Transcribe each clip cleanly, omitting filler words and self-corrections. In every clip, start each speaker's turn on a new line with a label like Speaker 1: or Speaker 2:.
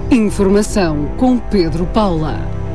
Speaker 1: Informação com Pedro Paula.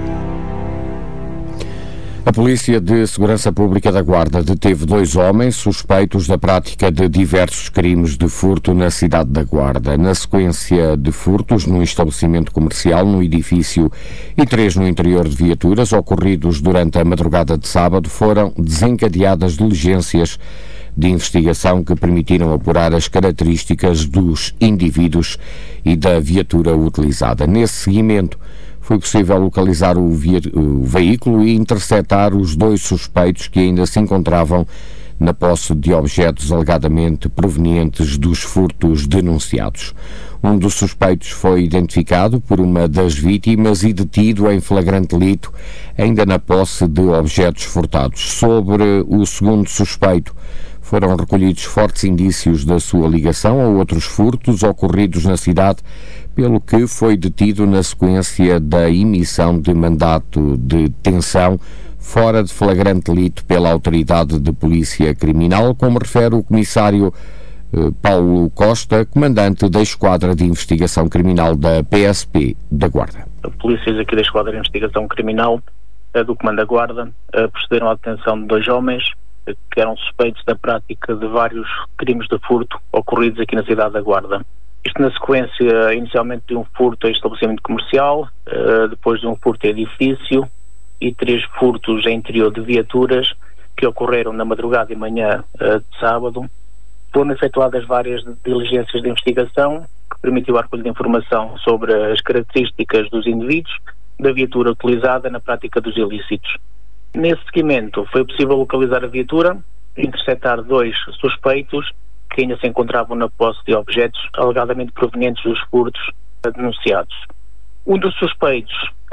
Speaker 2: A Polícia de Segurança Pública da Guarda deteve 2 homens suspeitos da prática de diversos crimes de furto na cidade da Guarda, na sequência de furtos num estabelecimento comercial, no edifício, e 3 no interior de viaturas, ocorridos durante a madrugada de sábado. Foram desencadeadas diligências de investigação que permitiram apurar as características dos indivíduos e da viatura utilizada. Nesse seguimento, foi possível localizar o veículo e interceptar os 2 suspeitos que ainda se encontravam na posse de objetos alegadamente provenientes dos furtos denunciados. Um dos suspeitos foi identificado por uma das vítimas e detido em flagrante delito, ainda na posse de objetos furtados. Sobre o segundo suspeito, foram recolhidos fortes indícios da sua ligação a outros furtos ocorridos na cidade, pelo que foi detido na sequência da emissão de mandato de detenção fora de flagrante delito pela Autoridade de Polícia Criminal, como refere o comissário Paulo Costa, comandante da Esquadra de Investigação Criminal da PSP da Guarda.
Speaker 3: Polícias aqui da Esquadra de Investigação Criminal do Comando da Guarda procederam à detenção de 2 homens que eram suspeitos da prática de vários crimes de furto ocorridos aqui na cidade da Guarda. Isto na sequência, inicialmente, de um furto a estabelecimento comercial, depois de um furto a edifício e 3 furtos em interior de viaturas que ocorreram na madrugada e manhã de sábado. Foram efetuadas várias diligências de investigação que permitiu a recolha de informação sobre as características dos indivíduos da viatura utilizada na prática dos ilícitos. Nesse seguimento, foi possível localizar a viatura e interceptar 2 suspeitos que ainda se encontravam na posse de objetos alegadamente provenientes dos furtos denunciados. Um dos suspeitos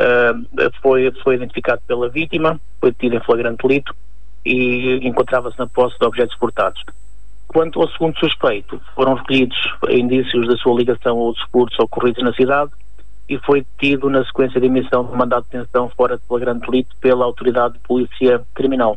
Speaker 3: foi identificado pela vítima, foi detido em flagrante delito e encontrava-se na posse de objetos furtados. Quanto ao segundo suspeito, foram recolhidos indícios da sua ligação a outros furtos ocorridos na cidade e foi detido na sequência de emissão de mandato de detenção fora de flagrante delito pela Autoridade de Polícia Criminal.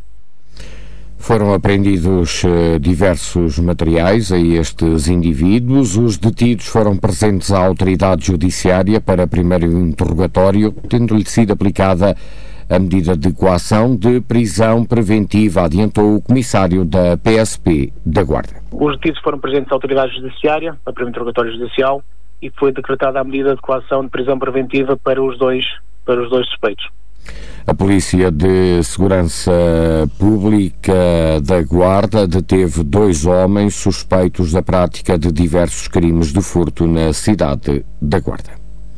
Speaker 2: Foram apreendidos diversos materiais a estes indivíduos. Os detidos foram presentes à autoridade judiciária para primeiro interrogatório, tendo-lhe sido aplicada a medida de coação de prisão preventiva, adiantou o comissário da PSP da Guarda.
Speaker 3: Os detidos foram presentes à autoridade judiciária para primeiro interrogatório judicial e foi decretada a medida de coação de prisão preventiva para os dois suspeitos.
Speaker 2: A Polícia de Segurança Pública da Guarda deteve 2 homens suspeitos da prática de diversos crimes de furto na cidade da Guarda.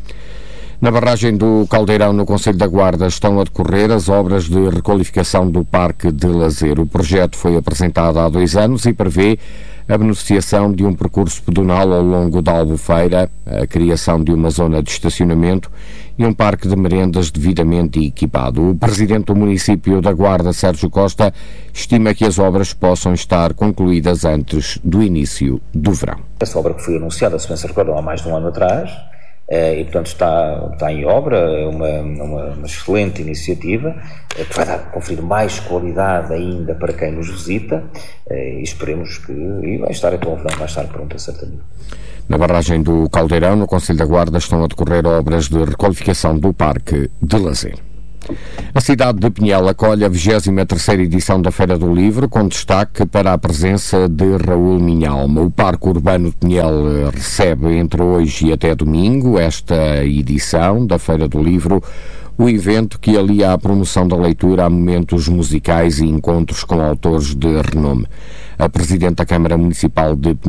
Speaker 2: Na barragem do Caldeirão, no concelho da Guarda, estão a decorrer as obras de requalificação do parque de lazer. O projeto foi apresentado há 2 anos e prevê a beneficiação de um percurso pedonal ao longo da Albufeira, a criação de uma zona de estacionamento e um parque de merendas devidamente equipado. O presidente do município da Guarda, Sérgio Costa, estima que as obras possam estar concluídas antes do início do verão.
Speaker 4: Essa obra que foi anunciada, se bem se recordam, há mais de um ano atrás, e portanto está em obra, é uma excelente iniciativa que vai conferir mais qualidade ainda para quem nos visita, e esperemos que vai estar até o verão, vai estar pronta certamente.
Speaker 2: Na barragem do Caldeirão, no concelho da Guarda, estão a decorrer obras de requalificação do parque de lazer. A cidade de Pinhel acolhe a 23ª edição da Feira do Livro, com destaque para a presença de Raul Minhalma. O Parque Urbano de Pinhel recebe entre hoje e até domingo esta edição da Feira do Livro, o evento que alia a promoção da leitura a momentos musicais e encontros com autores de renome. A Presidente da Câmara Municipal de Pinhel,